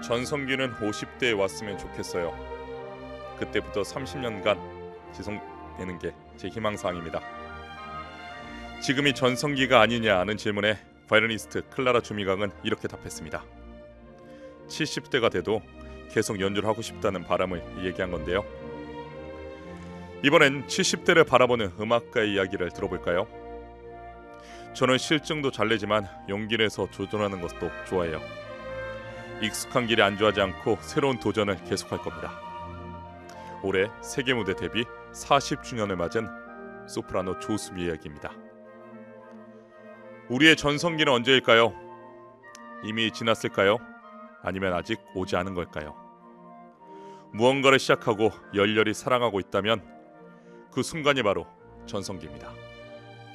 전성기는 50대에 왔으면 좋겠어요. 그때부터 30년간 지속되는 게 제 희망사항입니다. 지금이 전성기가 아니냐 하는 질문에 바이올리니스트 클라라 주미강은 이렇게 답했습니다. 70대가 돼도 계속 연주를 하고 싶다는 바람을 얘기한 건데요. 이번엔 70대를 바라보는 음악가의 이야기를 들어볼까요? 저는 실증도 잘 내지만 용기 내서 도전하는 것도 좋아해요. 익숙한 길에 안주하지 않고 새로운 도전을 계속할 겁니다. 올해 세계 무대 데뷔 40주년을 맞은 소프라노 조수미 이야기입니다. 우리의 전성기는 언제일까요? 이미 지났을까요? 아니면 아직 오지 않은 걸까요? 무언가를 시작하고 열렬히 사랑하고 있다면 그 순간이 바로 전성기입니다.